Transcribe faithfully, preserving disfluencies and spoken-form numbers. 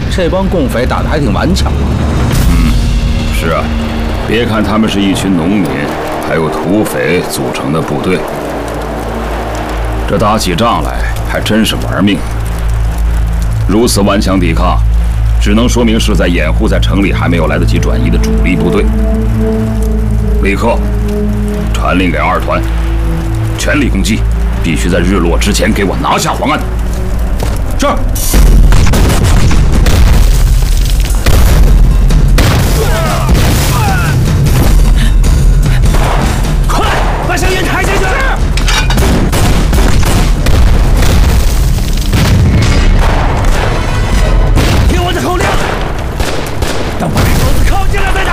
这帮共匪打得还挺顽强。 嗯，是啊，别看他们是一群农民，还有土匪组成的部队，这打起仗来还真是玩命。如此顽强抵抗，只能说明是在掩护在城里还没有来得及转移的主力部队。立刻传令给二团，全力攻击，必须在日落之前给我拿下黄安。是。